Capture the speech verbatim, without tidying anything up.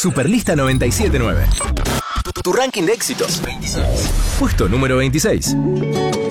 Superlista noventa y siete punto nueve. Tu, tu ranking de éxitos. veintiséis. Puesto número veintiséis.